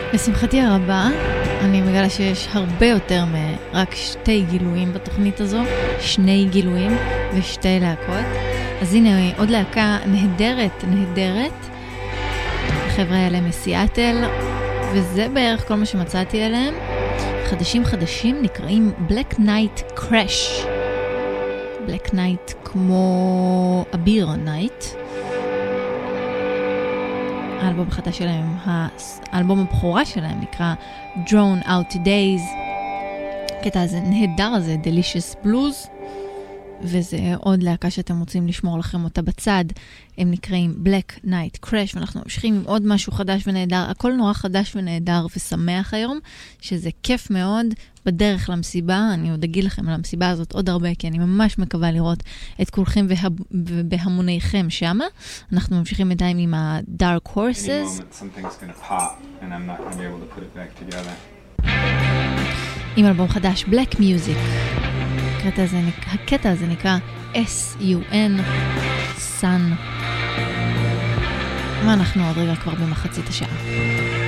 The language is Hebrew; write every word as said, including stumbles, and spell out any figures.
לשמחתי הרבה, אני מגלה שיש הרבה יותר מרק שתי גילויים בתוכנית הזו, שני גילויים ושתי להקות. אז הנה עוד להקה נהדרת, נהדרת. החבר'ה האלה מסיאטל, וזה בערך כל מה שמצאתי עליהם. חדשים חדשים נקראים Black Knight Crash. Black Knight כמו אביר נייט. האלבום החדש שלהם, האלבום הבכורה שלהם נקרא Drawn Out Days. קטע הזה נהדר הזה, Delicious Blues. וזה עוד להקה שאתם רוצים לשמור לכם אותה בצד. הם נקראים Black Knight Crash, ואנחנו ממשיכים עם עוד משהו חדש ונהדר. הכל נורא חדש ונהדר ושמח היום, שזה כיף מאוד בדרך למסיבה. אני עוד אגיד לכם על המסיבה הזאת עוד הרבה, כי אני ממש מקווה לראות את כולכם ובהמוניכם שמה. אנחנו ממשיכים בינתיים עם ה-Dark Horses. עם אלבום חדש, Black Music. הקטע הזה, הקטע הזה נקרא S U N, Sun. ואנחנו עוד רגע כבר במחצית השעה.